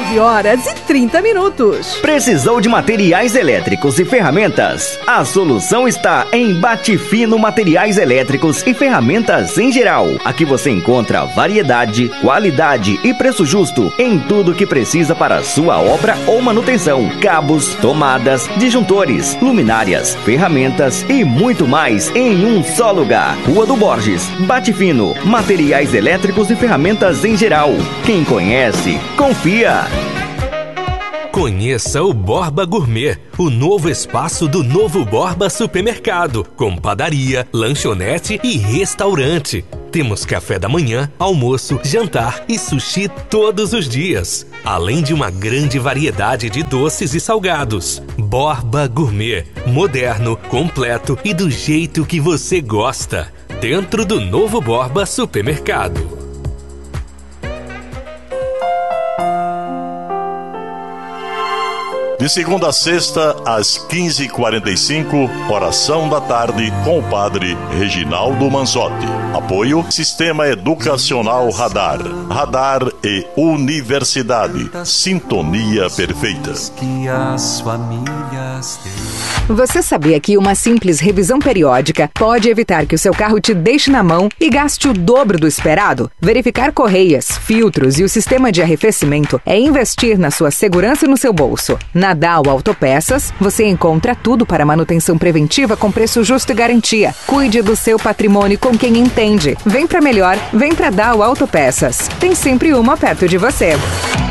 9h30. Precisou de materiais elétricos e ferramentas? A solução está em Batifino Materiais Elétricos e Ferramentas em geral. Aqui você encontra variedade, qualidade e preço justo em tudo que precisa para a sua obra ou manutenção. Cabos, tomadas, disjuntores, luminárias, ferramentas e muito mais em um só lugar. Rua do Borges, Batifino, materiais elétricos e ferramentas em geral. Quem conhece, confia. Conheça o Borba Gourmet, o novo espaço do Novo Borba Supermercado, com padaria, lanchonete e restaurante. Temos café da manhã, almoço, jantar e sushi todos os dias, além de uma grande variedade de doces e salgados. Borba Gourmet, moderno, completo e do jeito que você gosta, dentro do Novo Borba Supermercado. De segunda a sexta, às 15h45, oração da tarde com o padre Reginaldo Manzotti. Apoio Sistema Educacional Radar. Radar e Universidade. Sintonia perfeita. Você sabia que uma simples revisão periódica pode evitar que o seu carro te deixe na mão e gaste o dobro do esperado? Verificar correias, filtros e o sistema de arrefecimento é investir na sua segurança e no seu bolso. Na Dow Autopeças, você encontra tudo para manutenção preventiva com preço justo e garantia. Cuide do seu patrimônio com quem entende. Vem pra melhor, vem pra Dow Autopeças. Tem sempre uma perto de você.